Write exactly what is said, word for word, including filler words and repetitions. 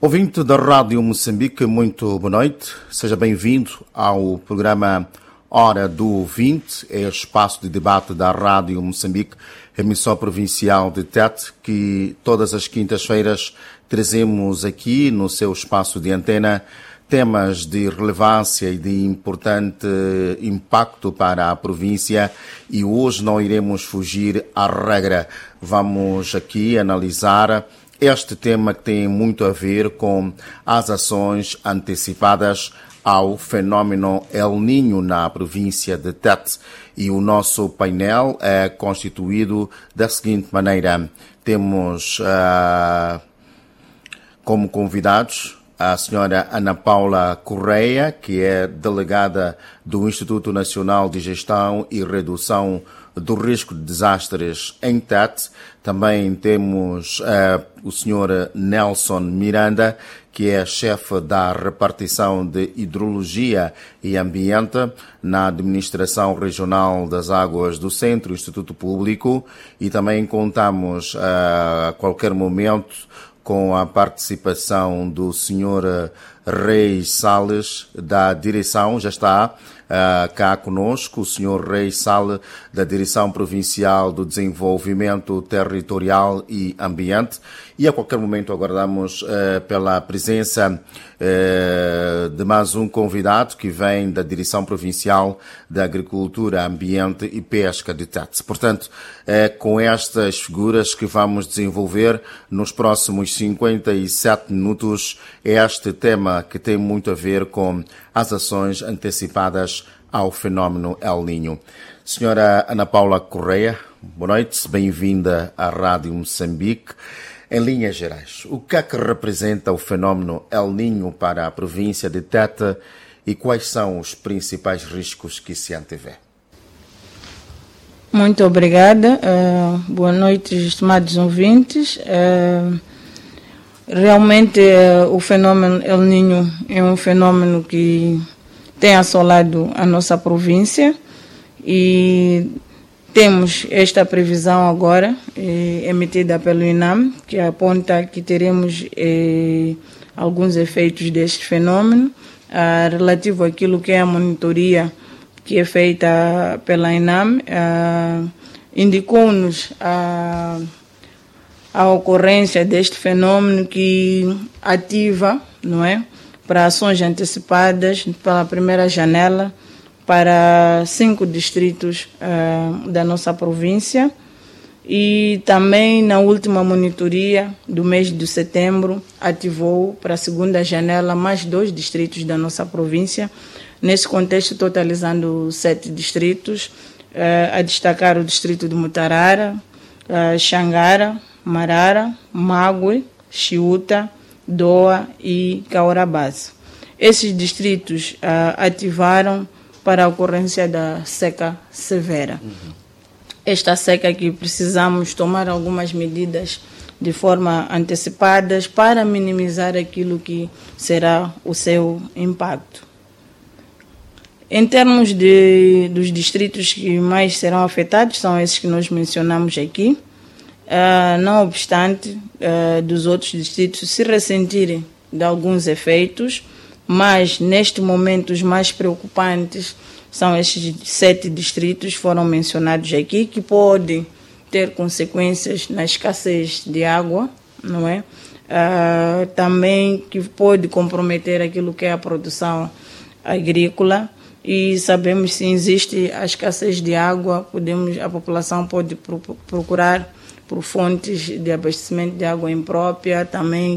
Ouvinte da Rádio Moçambique, muito boa noite. Seja bem-vindo ao programa Hora do Ouvinte, é o espaço de debate da Rádio Moçambique, emissão provincial de Tete, que todas as quintas-feiras trazemos aqui no seu espaço de antena temas de relevância e de importante impacto para a província, e hoje não iremos fugir à regra. Vamos aqui analisar este tema que tem muito a ver com as ações antecipadas ao fenómeno El Niño na província de Tete. E o nosso painel é constituído da seguinte maneira. Temos uh, como convidados a senhora Ana Paula Correia, que é delegada do Instituto Nacional de Gestão e Redução do Risco de Desastres em Tete. Também temos uh, o senhor Nelson Miranda, que é chefe da repartição de Hidrologia e Ambiente na Administração Regional das Águas do Centro, Instituto Público, e também contamos uh, a qualquer momento com a participação do senhor Reis Salles, da direção, já está uh, cá conosco, o senhor Reis Salles, da Direção Provincial do Desenvolvimento Territorial e Ambiente, e a qualquer momento aguardamos uh, pela presença uh, de mais um convidado que vem da Direção Provincial da Agricultura, Ambiente e Pesca de Tete. Portanto, é com estas figuras que vamos desenvolver nos próximos cinquenta e sete minutos este tema que tem muito a ver com as ações antecipadas ao fenómeno El Niño. Senhora Ana Paula Correia, boa noite, bem-vinda à Rádio Moçambique. Em linhas gerais, o que é que representa o fenómeno El Niño para a província de Tete e quais são os principais riscos que se antevê? Muito obrigada. Uh, boa noite, estimados ouvintes. Uh, realmente, uh, o fenômeno El Niño é um fenômeno que tem assolado a nossa província e temos esta previsão agora, eh, emitida pelo INAM, que aponta que teremos eh, alguns efeitos deste fenômeno, ah, relativo àquilo que é a monitoria que é feita pela INAM, ah, indicou-nos a, a ocorrência deste fenômeno que ativa, não é, para ações antecipadas pela primeira janela, para cinco distritos uh, da nossa província, e também na última monitoria do mês de setembro ativou para a segunda janela mais dois distritos da nossa província, nesse contexto totalizando sete distritos, uh, a destacar o distrito de Mutarara, uh, Xangara, Marara, Mague, Chiuta, Doa e Caorabase. Esses distritos uh, ativaram para a ocorrência da seca severa. Uhum. Esta seca que precisamos tomar algumas medidas de forma antecipadas para minimizar aquilo que será o seu impacto. Em termos de, dos distritos que mais serão afetados, são esses que nós mencionamos aqui. Uh, não obstante, uh, dos outros distritos se ressentirem de alguns efeitos, mas neste momento os mais preocupantes são estes sete distritos que foram mencionados aqui, que podem ter consequências na escassez de água, não é? Uh, também que pode comprometer aquilo que é a produção agrícola, e sabemos se existe a escassez de água, podemos, a população pode pro, procurar por fontes de abastecimento de água imprópria, também